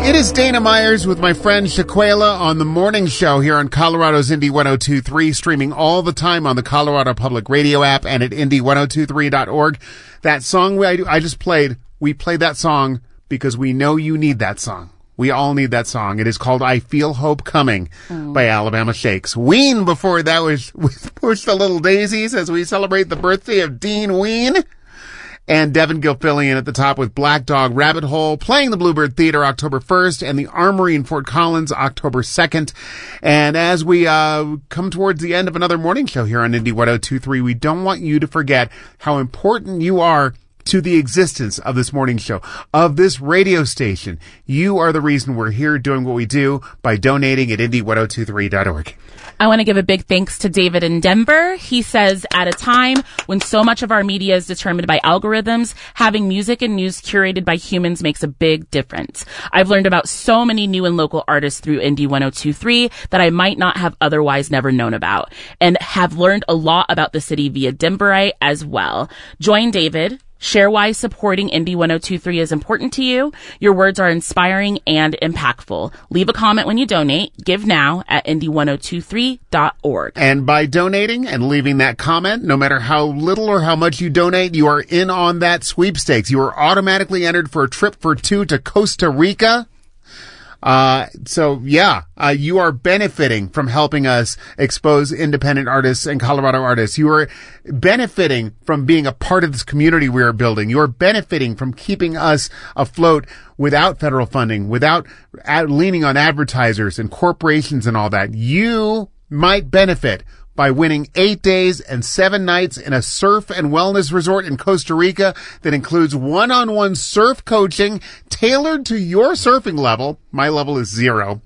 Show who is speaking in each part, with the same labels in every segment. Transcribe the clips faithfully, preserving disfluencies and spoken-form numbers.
Speaker 1: It is Dana Myers with my friend Shaquela on the morning show here on Colorado's Indie one oh two point three, streaming all the time on the Colorado Public Radio app and at indie one oh two three dot org. That song we, I, I just played, we played that song because we know you need that song. We all need that song. It is called I Feel Hope Coming oh. by Alabama Shakes. Ween before that was with Push the Little Daisies as we celebrate the birthday of Dean Ween. And Devin Gilfillian at the top with Black Dog Rabbit Hole, playing the Bluebird Theater October first and the Armory in Fort Collins October second. And as we uh come towards the end of another morning show here on Indie one oh two point three, we don't want you to forget how important you are to the existence of this morning show, of this radio station. You are the reason we're here doing what we do by donating at indie one oh two three dot org.
Speaker 2: I want to give a big thanks to David in Denver. He says, at a time when so much of our media is determined by algorithms, having music and news curated by humans makes a big difference. I've learned about so many new and local artists through Indie one oh two point three that I might not have otherwise never known about, and have learned a lot about the city via Denverite as well. Join David. Share why supporting Indie one oh two point three is important to you. Your words are inspiring and impactful. Leave a comment when you donate. Give now at indie one oh two three dot org.
Speaker 1: And by donating and leaving that comment, no matter how little or how much you donate, you are in on that sweepstakes. You are automatically entered for a trip for two to Costa Rica. Uh, so yeah, uh, you are benefiting from helping us expose independent artists and Colorado artists. You are benefiting from being a part of this community we are building. You are benefiting from keeping us afloat without federal funding, without ad- leaning on advertisers and corporations and all that. You might benefit by winning eight days and seven nights in a surf and wellness resort in Costa Rica that includes one-on-one surf coaching tailored to your surfing level. My level is zero.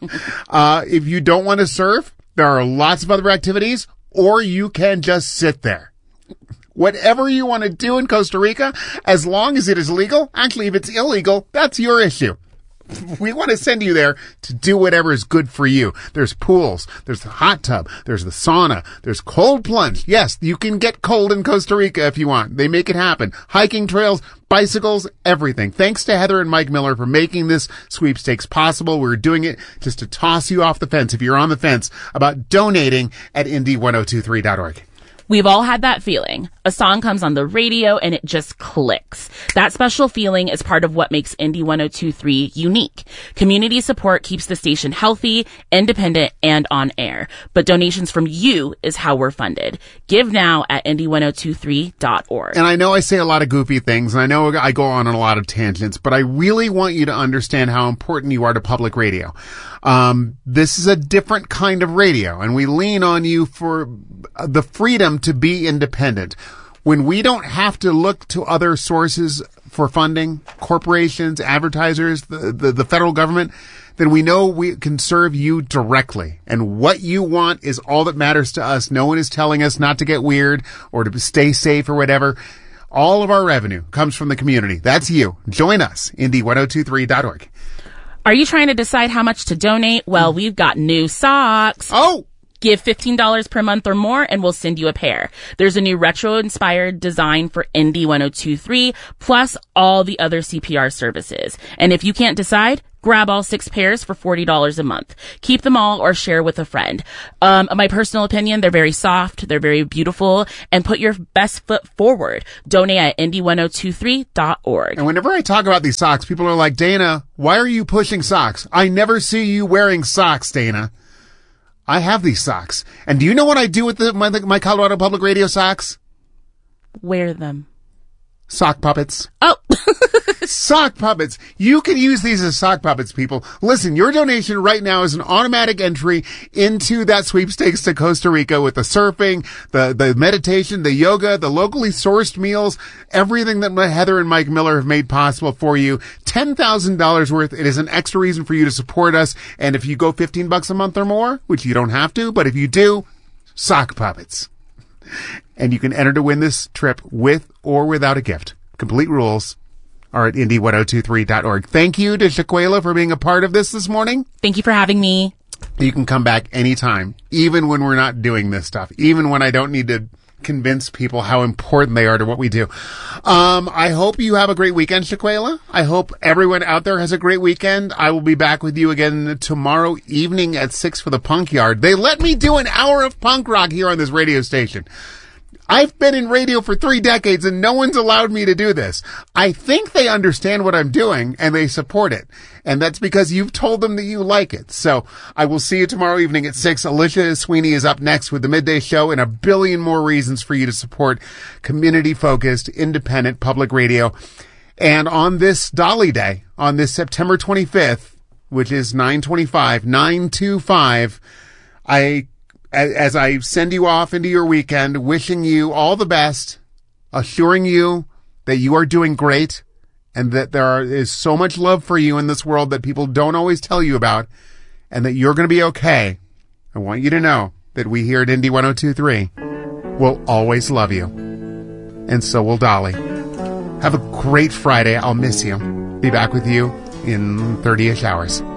Speaker 1: uh, if you don't want to surf, there are lots of other activities, or you can just sit there. Whatever you want to do in Costa Rica, as long as it is legal. Actually, if it's illegal, that's your issue. We want to send you there to do whatever is good for you. There's pools, there's the hot tub, there's the sauna, there's cold plunge. Yes, you can get cold in Costa Rica if you want. They make it happen. Hiking trails, bicycles, everything. Thanks to Heather and Mike Miller for making this sweepstakes possible. We're doing it just to toss you off the fence if you're on the fence about donating at indie one oh two three dot org.
Speaker 2: We've all had that feeling. A song comes on the radio and it just clicks. That special feeling is part of what makes Indie one oh two point three unique. Community support keeps the station healthy, independent, and on air. But donations from you is how we're funded. Give now at indie one oh two three dot org.
Speaker 1: And I know I say a lot of goofy things, and I know I go on on a lot of tangents, but I really want you to understand how important you are to public radio. Um, this is a different kind of radio, and we lean on you for the freedom to be independent. When we don't have to look to other sources for funding, corporations, advertisers, the, the, the federal government, then we know we can serve you directly. And what you want is all that matters to us. No one is telling us not to get weird or to stay safe or whatever. All of our revenue comes from the community. That's you. Join us, indie one oh two three dot org.
Speaker 2: Are you trying to decide how much to donate? Well, we've got new socks.
Speaker 1: Oh!
Speaker 2: Give fifteen dollars per month or more and we'll send you a pair. There's a new retro-inspired design for Indie one oh two point three, plus all the other C P R services. And if you can't decide, grab all six pairs for forty dollars a month. Keep them all or share with a friend. Um, my personal opinion, they're very soft, they're very beautiful, and put your best foot forward. Donate at indie one oh two three dot org.
Speaker 1: And whenever I talk about these socks, people are like, Dana, why are you pushing socks? I never see you wearing socks, Dana. I have these socks. And do you know what I do with the, my, my Colorado Public Radio socks?
Speaker 2: Wear them.
Speaker 1: Sock puppets.
Speaker 2: Oh.
Speaker 1: Sock puppets. You can use these as sock puppets, people. Listen, your donation right now is an automatic entry into that sweepstakes to Costa Rica with the surfing, the, the meditation, the yoga, the locally sourced meals, everything that Heather and Mike Miller have made possible for you. ten thousand dollars worth. It is an extra reason for you to support us. And if you go fifteen bucks a month or more, which you don't have to, but if you do, sock puppets. And you can enter to win this trip with or without a gift. Complete rules are at indie one oh two three dot org. Thank you to Shaquela for being a part of this this morning.
Speaker 2: Thank you for having me.
Speaker 1: You can come back anytime, even when we're not doing this stuff, even when I don't need to convince people how important they are to what we do. Um, I hope you have a great weekend, Shaquela. I hope everyone out there has a great weekend. I will be back with you again tomorrow evening at six for the Punk Yard. They let me do an hour of punk rock here on this radio station. I've been in radio for three decades and no one's allowed me to do this. I think they understand what I'm doing and they support it. And that's because you've told them that you like it. So I will see you tomorrow evening at six. Alicia Sweeney is up next with the Midday Show and a billion more reasons for you to support community-focused, independent public radio. And on this Dolly Day, on this September twenty-fifth, which is nine twenty-five, nine twenty-five, I... as I send you off into your weekend, wishing you all the best, assuring you that you are doing great and that there are, is so much love for you in this world that people don't always tell you about and that you're going to be okay. I want you to know that we here at Indie one oh two point three will always love you. And so will Dolly. Have a great Friday. I'll miss you. Be back with you in thirty-ish hours.